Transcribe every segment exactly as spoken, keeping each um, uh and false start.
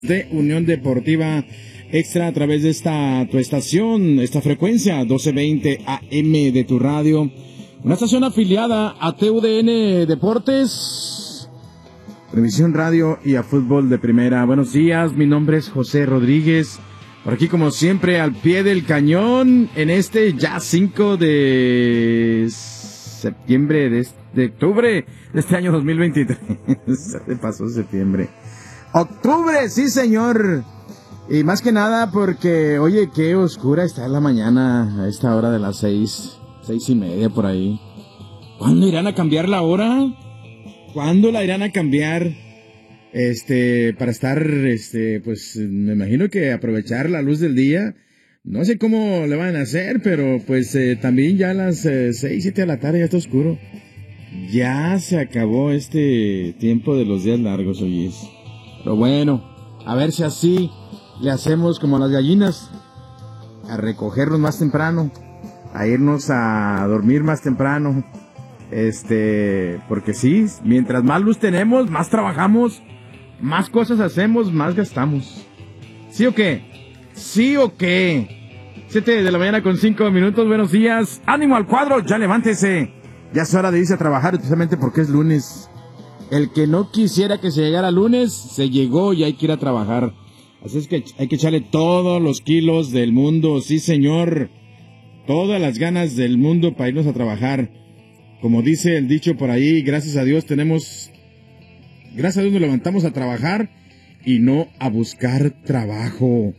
De Unión Deportiva Extra a través de esta tu estación, esta frecuencia doce veinte A M de tu radio, una estación afiliada a T U D N Deportes, Televisión Radio y a Fútbol de Primera. Buenos días, mi nombre es José Rodríguez, por aquí como siempre al pie del cañón en este ya cinco de septiembre de, de octubre de este año dos mil veintitrés. Se pasó septiembre. Octubre, sí señor. Y más que nada porque, oye, qué oscura está la mañana a esta hora de las seis, seis y media por ahí. ¿Cuándo irán a cambiar la hora? ¿Cuándo la irán a cambiar? Este, para estar, este, pues, me imagino que aprovechar la luz del día. No sé cómo le van a hacer, pero pues eh, también ya a las eh, seis, siete de la tarde ya está oscuro. Ya se acabó este tiempo de los días largos, oyes. Pero bueno, a ver si así le hacemos como a las gallinas, a recogernos más temprano, a irnos a dormir más temprano, este, porque sí, mientras más luz tenemos, más trabajamos, más cosas hacemos, más gastamos. ¿Sí o qué? ¿Sí o qué? Siete de la mañana con cinco minutos, buenos días, ánimo al cuadro, ya levántese, ya es hora de irse a trabajar, especialmente porque es lunes. El que no quisiera que se llegara lunes, se llegó y hay que ir a trabajar. Así es que hay que echarle todos los kilos del mundo, sí señor. Todas las ganas del mundo para irnos a trabajar. Como dice el dicho por ahí, gracias a Dios tenemos... Gracias a Dios nos levantamos a trabajar y no a buscar trabajo.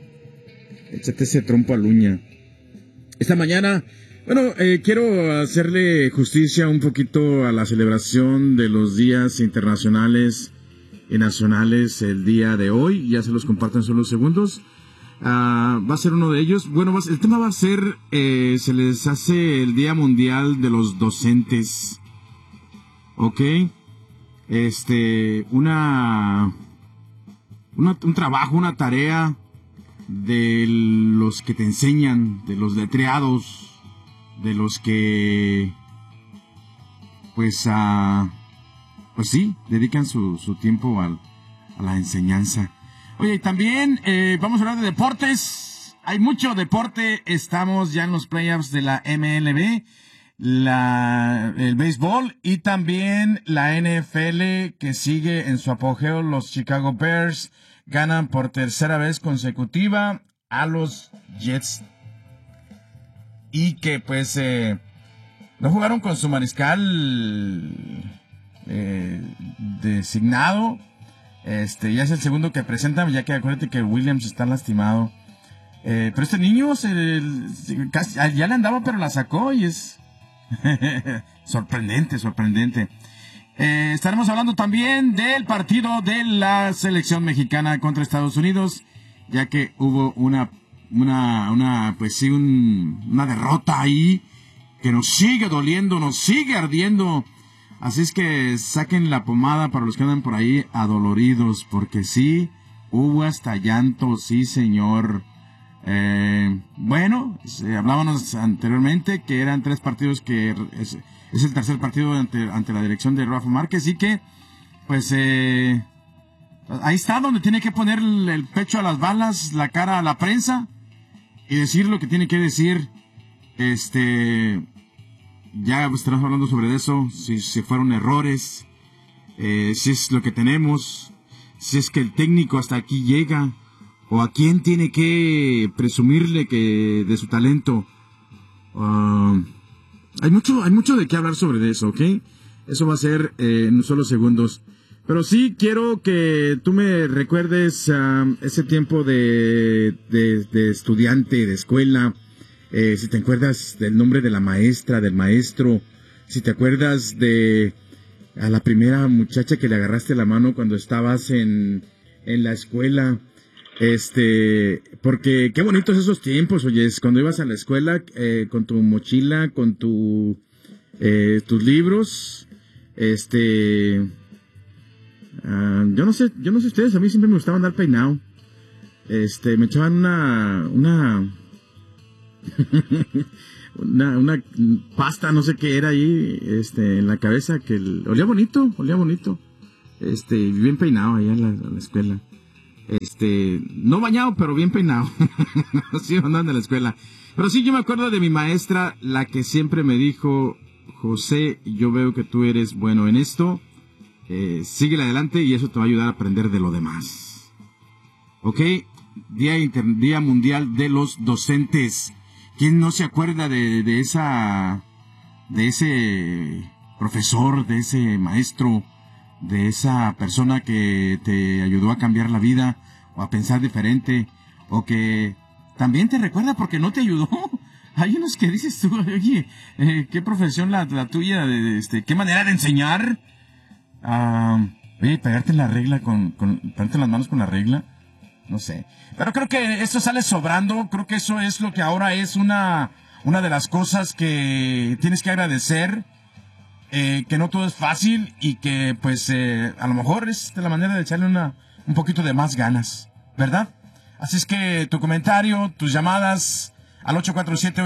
Échate ese trompo al uña. Esta mañana... Bueno, eh, quiero hacerle justicia un poquito a la celebración de los días internacionales y nacionales el día de hoy. Ya se los comparto en solo segundos. Uh, va a ser uno de ellos. Bueno, va, el tema va a ser, eh, se les hace el Día Mundial de los Docentes. ¿Ok? Este, una, una, un trabajo, una tarea de los que te enseñan, de los letreados, de los que pues uh, pues sí, dedican su, su tiempo al, a la enseñanza. Oye, y también eh, vamos a hablar de deportes. Hay mucho deporte, estamos ya en los playoffs de la M L B, la, el béisbol y también la N F L que sigue en su apogeo. Los Chicago Bears ganan por tercera vez consecutiva a los Jets. Y que pues eh, no jugaron con su mariscal eh, designado. Este ya es el segundo que presentan, ya que acuérdate que Williams está lastimado. Eh, pero este niño se, se, casi, ya le andaba, pero la sacó y es sorprendente, sorprendente. Eh, estaremos hablando también del partido de la selección mexicana contra Estados Unidos, ya que hubo una Una, una, pues sí, un, una derrota ahí que nos sigue doliendo, nos sigue ardiendo. Así es que saquen la pomada para los que andan por ahí adoloridos, porque sí, hubo hasta llanto, sí señor. Eh, bueno, eh, hablábamos anteriormente que eran tres partidos que es, es el tercer partido ante, ante la dirección de Rafa Márquez y que, pues, eh, ahí está donde tiene que poner el, el pecho a las balas, la cara a la prensa. Y decir lo que tiene que decir. Este, ya estaremos hablando sobre eso, si, si fueron errores, eh, si es lo que tenemos, si es que el técnico hasta aquí llega, o a quién tiene que presumirle que de su talento. Uh, hay mucho, hay mucho de qué hablar sobre eso, ¿ok? Eso va a ser eh, en solo segundos. Pero sí quiero que tú me recuerdes uh, ese tiempo de, de, de estudiante, de escuela, eh, si te acuerdas del nombre de la maestra, del maestro, si te acuerdas de a la primera muchacha que le agarraste la mano cuando estabas en, en la escuela, este, porque qué bonitos esos tiempos, oyes, cuando ibas a la escuela eh, con tu mochila, con tu, eh, tus libros, este... Uh, yo no sé, yo no sé ustedes, a mí siempre me gustaba andar peinado. Este, me echaban una, una, una, una pasta, no sé qué era ahí, este, en la cabeza que el, olía bonito, olía bonito. Este, bien peinado allá en la, en la escuela. este, no bañado, pero bien peinado. Así andando en la escuela. Pero sí, yo me acuerdo de mi maestra, la que siempre me dijo, José, yo veo que tú eres bueno en esto, eh, síguele adelante y eso te va a ayudar a aprender de lo demás. Ok, Día, Inter Día Mundial de los Docentes. ¿Quién no se acuerda de, de esa, de ese profesor, de ese maestro, de esa persona que te ayudó a cambiar la vida o a pensar diferente, o que también te recuerda porque no te ayudó? Hay unos que dices tú, oye, eh, ¿qué profesión la, la tuya? De, de, este, ¿qué manera de enseñar? Uh, oye, pegarte la regla con, con, pegarte las manos con la regla, no sé. Pero creo que esto sale sobrando, creo que eso es lo que ahora es una, una de las cosas que tienes que agradecer. Eh, que no todo es fácil y que pues eh, a lo mejor es de la manera de echarle una, un poquito de más ganas, ¿verdad? Así es que tu comentario, tus llamadas al ocho cuatro siete,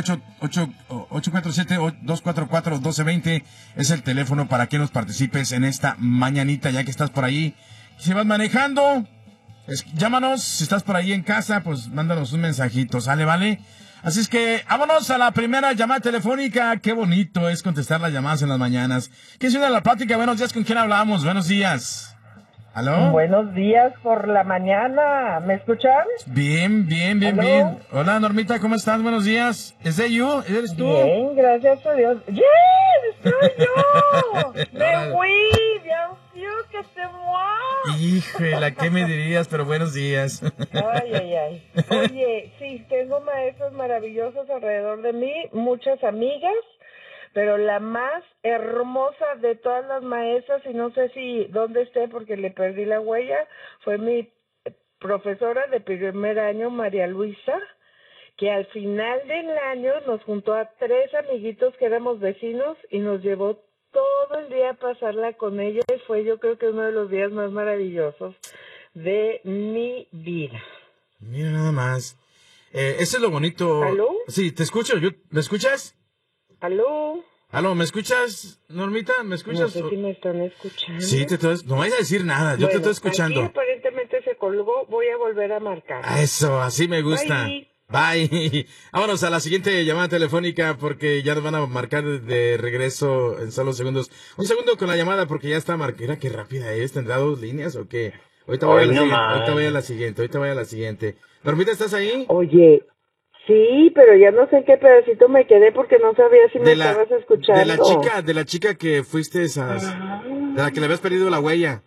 dos cuatro cuatro, uno dos dos cero es el teléfono para que nos participes en esta mañanita, ya que estás por ahí. Si vas manejando, es, llámanos. Si estás por ahí en casa, pues mándanos un mensajito, ¿sale, vale? Así es que, vámonos a la primera llamada telefónica. Qué bonito es contestar las llamadas en las mañanas. ¿Qué es una de la plática? Buenos días, ¿con quién hablamos? Buenos días. ¿Aló? Buenos días por la mañana. ¿Me escuchan? Bien, bien, bien, ¿Aló? bien. Hola, Normita, ¿cómo estás? Buenos días. ¿Es de you? ¿Eres tú? Bien, gracias a Dios. ¡Yes! ¡Soy yo! ¡Me fui! ¡Dios mío, que te muevas! Híjole, ¿qué me dirías? Pero buenos días. Ay, ay, ay. Oye, sí, tengo maestros maravillosos alrededor de mí, muchas amigas, pero la más hermosa de todas las maestras, y no sé si dónde esté porque le perdí la huella, fue mi profesora de primer año, María Luisa, que al final del año nos juntó a tres amiguitos que éramos vecinos y nos llevó todo el día a pasarla con ella, y fue yo creo que uno de los días más maravillosos de mi vida. Mira nada más. Eh, eso es lo bonito. ¿Aló? Sí, te escucho. Yo, ¿me escuchas? ¿Aló? ¿Aló? ¿Me escuchas, Normita? ¿Me escuchas? No sé si me están escuchando. Sí, te estoy, no vayas a decir nada. Yo bueno, te estoy escuchando. Aquí aparentemente se colgó. Voy a volver a marcar. Eso, así me gusta. Bye. Bye. Vámonos a la siguiente llamada telefónica porque ya nos van a marcar de regreso en solo segundos. Un segundo con la llamada porque ya está marcada. Mira qué rápida es. ¿Tendrá dos líneas o qué? Ahorita voy, a la, no siguiente, ahorita voy a la siguiente. Ahorita voy a la siguiente. Normita, ¿estás ahí? Oye, sí, pero ya no sé en qué pedacito me quedé porque no sabía si me de la, estabas escuchando. De la chica, de la chica que fuiste esas, ah. de la que le habías perdido la huella.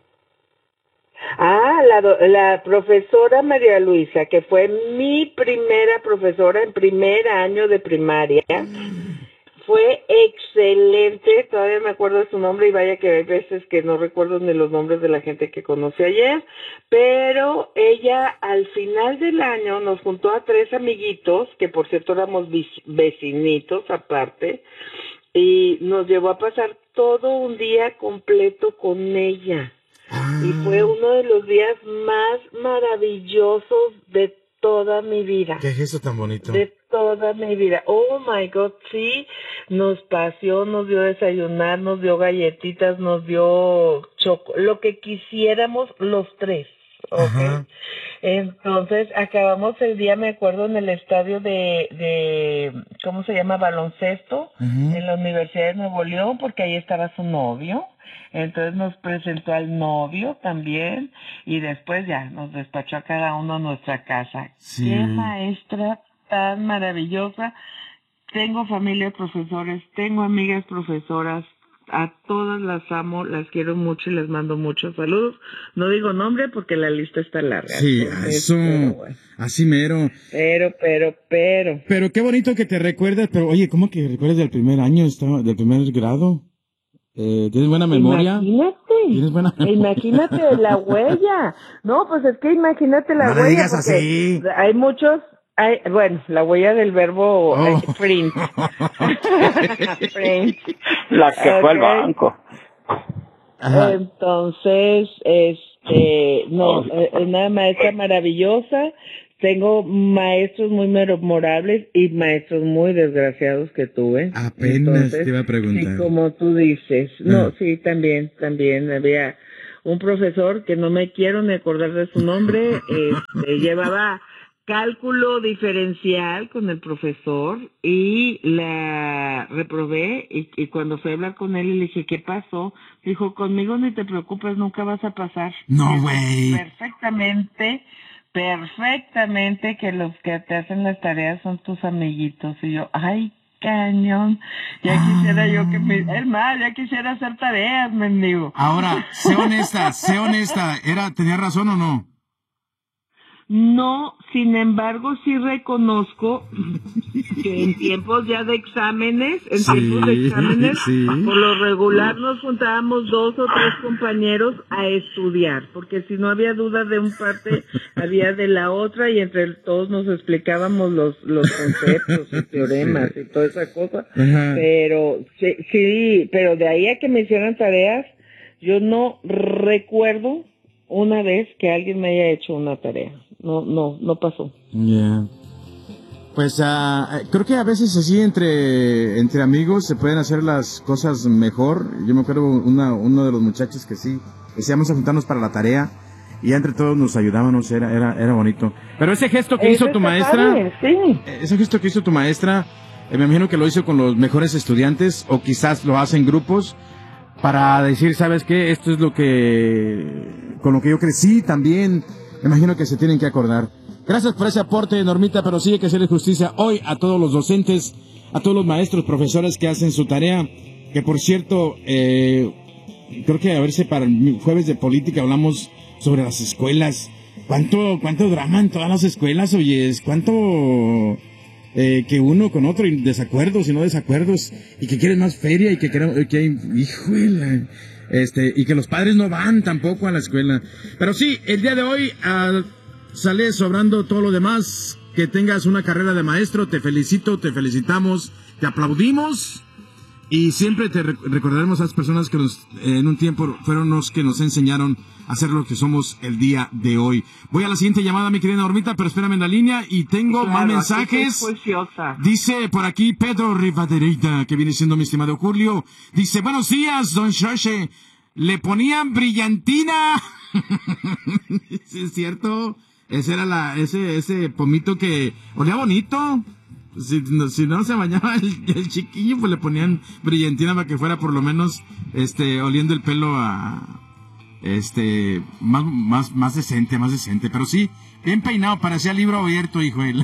Ah, la, la profesora María Luisa, que fue mi primera profesora en primer año de primaria. Fue excelente, todavía me acuerdo de su nombre y vaya que hay veces que no recuerdo ni los nombres de la gente que conocí ayer, pero ella al final del año nos juntó a tres amiguitos, que por cierto éramos vecinitos aparte, y nos llevó a pasar todo un día completo con ella. Ah. Y fue uno de los días más maravillosos de toda mi vida. ¿Qué es eso tan bonito? De toda mi vida. Oh my God, sí, nos paseó, nos dio desayunar, nos dio galletitas, nos dio choco, lo que quisiéramos los tres. Okay. Entonces acabamos el día, me acuerdo, en el estadio de, de ¿cómo se llama? Baloncesto, uh-huh. en la Universidad de Nuevo León, porque ahí estaba su novio. Entonces nos presentó al novio también y después ya nos despachó a cada uno a nuestra casa. Sí. Qué maestra tan maravillosa. Tengo familia de profesores, tengo amigas profesoras. A todas las amo, las quiero mucho y les mando muchos saludos. No digo nombre porque la lista está larga. Sí, eso, bueno. Así mero. Pero, pero, pero. Pero qué bonito que te recuerdas, pero oye, ¿cómo que recuerdas del primer año, del primer grado? Eh, ¿Tienes buena memoria? Imagínate. ¿Tienes buena memoria? Imagínate la huella. No, pues es que imagínate la no huella. No digas así. Hay muchos... Ay, bueno, la huella del verbo oh. eh, print. print. La que okay. fue al banco. Ajá. Entonces, este, no, eh, una maestra maravillosa. Tengo maestros muy memorables y maestros muy desgraciados que tuve. Apenas Entonces, te iba a preguntar. Sí, como tú dices. No, ah. sí, también, también había un profesor que no me quiero ni acordar de su nombre, este, llevaba cálculo diferencial con el profesor y la reprobé y, y cuando fui a hablar con él y le dije, ¿qué pasó? Dijo, conmigo ni te preocupes, nunca vas a pasar. No, güey. Perfectamente, perfectamente que los que te hacen las tareas son tus amiguitos. Y yo, ay, cañón, ya quisiera yo que me... Es más, ya quisiera hacer tareas, mendigo. Ahora, sé honesta, sé honesta, ¿era, tenía razón o no? No, sin embargo, sí reconozco que en tiempos ya de exámenes, en Sí, tiempos de exámenes, sí. por lo regular nos juntábamos dos o tres compañeros a estudiar, porque si no había duda de un parte, había de la otra, y entre todos nos explicábamos los, los conceptos y teoremas sí. y toda esa cosa. Ajá. Pero, sí, sí, pero de ahí a que me hicieran tareas, yo no recuerdo una vez que alguien me haya hecho una tarea. No, no, no pasó. Yeah. Pues uh, creo que a veces así entre entre amigos se pueden hacer las cosas mejor. Yo me acuerdo una uno de los muchachos que sí decíamos a juntarnos para la tarea y ya entre todos nos ayudábamos, era era era bonito. Pero ese gesto que Eso hizo tu maestra, padre, sí. ese gesto que hizo tu maestra, eh, me imagino que lo hizo con los mejores estudiantes o quizás lo hace en grupos para decir, ¿sabes qué? Esto es lo que con lo que yo crecí también. Me imagino que se tienen que acordar. Gracias por ese aporte, Normita, pero sí hay que hacerle justicia hoy a todos los docentes, a todos los maestros, profesores que hacen su tarea, que por cierto, eh, creo que a ver si para el jueves de política hablamos sobre las escuelas. ¿Cuánto, cuánto drama en todas las escuelas, oyes? ¿Cuánto eh, que uno con otro, y desacuerdos y no desacuerdos, y que quieren más feria y que quieren, que hay, híjole... Este, y que los padres no van tampoco a la escuela. Pero sí, el día de hoy uh, sale sobrando todo lo demás. Que tengas una carrera de maestro, te felicito, te felicitamos, te aplaudimos. Y siempre te rec- recordaremos a las personas que nos, eh, en un tiempo fueron los que nos enseñaron a ser lo que somos el día de hoy. Voy a la siguiente llamada, mi querida Normita, pero espérame en la línea y tengo claro, más mensajes. Dice por aquí Pedro Rivadereita, que viene siendo mi estimado Julio. Dice, buenos días, don Shoshe. Le ponían brillantina. ¿Sí es cierto? Ese era la, ese, ese pomito que olía bonito. Si no, si no se bañaba el, el chiquillo, pues le ponían brillantina para que fuera por lo menos, este, oliendo el pelo a, este, más, más, más decente, más decente. Pero sí, bien peinado, parecía libro abierto, hijo. eh,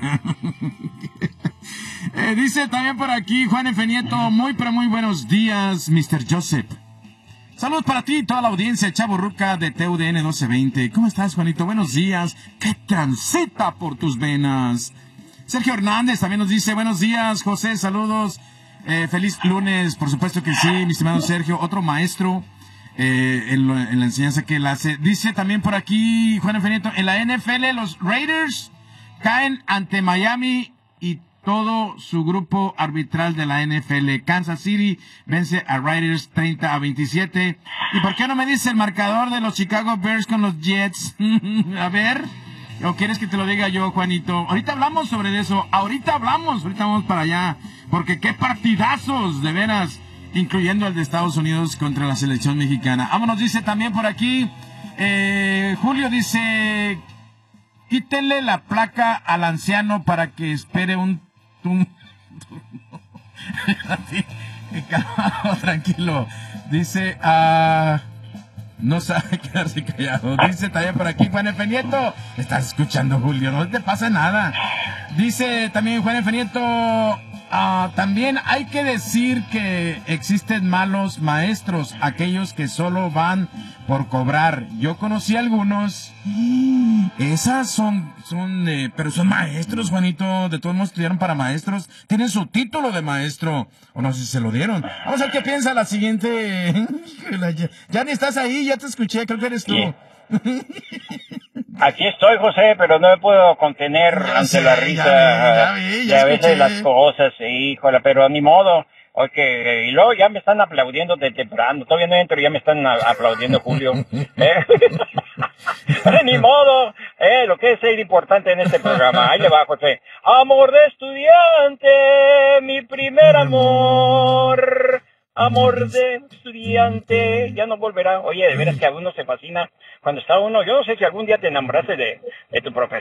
dice también por aquí Juan F. Nieto, muy pero muy buenos días, mister Joseph. Saludos para ti y toda la audiencia, Chavo Ruca de T U D N doce veinte. ¿Cómo estás, Juanito? Buenos días. ¡Qué transita por tus venas! Sergio Hernández también nos dice, buenos días, José, saludos, eh, feliz lunes, por supuesto que sí, mi estimado Sergio, otro maestro eh, en, lo, en la enseñanza que él hace. Dice también por aquí, Juan F. Nieto, en la N F L los Raiders caen ante Miami y todo su grupo arbitral de la N F L. Kansas City vence a Raiders treinta a veintisiete. ¿Y por qué no me dice el marcador de los Chicago Bears con los Jets? A ver... ¿O quieres que te lo diga yo, Juanito? Ahorita hablamos sobre eso, ahorita hablamos, ahorita vamos para allá, porque qué partidazos, de veras, incluyendo el de Estados Unidos contra la selección mexicana. Vámonos, dice también por aquí, eh, Julio dice, quítenle la placa al anciano para que espere un... un Calmado, tranquilo, dice, ah... Uh, no sabe quedarse callado. Dice también por aquí Juan F. Nieto. Estás escuchando, Julio, no te pasa nada. Dice también Juan F. Nieto. Uh, también hay que decir que existen malos maestros, aquellos que solo van por cobrar. Yo conocí algunos. Esas son, son, eh, pero son maestros, Juanito. De todos modos estudiaron para maestros. Tienen su título de maestro. O no sé si se lo dieron. Vamos a ver qué piensa la siguiente. ya, ya ni estás ahí, ya te escuché, creo que eres tú. Sí. Aquí estoy, José, pero no me puedo contener ya ante sé, la risa. Ya vi, ya vi, ya y a veces escuché. las cosas, híjole, pero ni modo. Okay, y luego ya me están aplaudiendo de temprano. Todavía no entro y ya me están a, aplaudiendo, Julio. ¿Eh? Ni modo. Eh, lo que es ser importante en este programa. Ahí le va, José. Amor de estudiante, mi primer amor. amor de estudiante, ya no volverá. Oye, de veras que a uno se fascina cuando está uno, yo no sé si algún día te enamoraste de, de tu profesor.